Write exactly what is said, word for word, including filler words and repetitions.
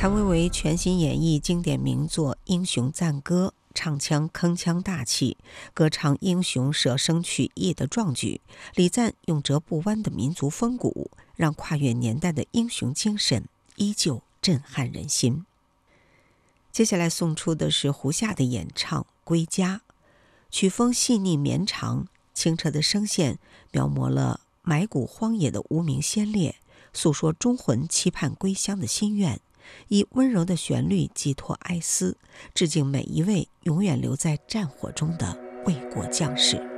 谭维维全新演绎经典名作《英雄赞歌》，唱腔铿锵大气，歌唱英雄舍生取义的壮举，礼赞永折不弯的民族风骨，让跨越年代的英雄精神依旧震撼人心。接下来送出的是胡夏的演唱《归家》，曲风细腻绵长，清澈的声线描摹了埋骨荒野的无名先烈，诉说忠魂期盼归乡的心愿，以温柔的旋律寄托哀思，致敬每一位永远留在战火中的为国将士。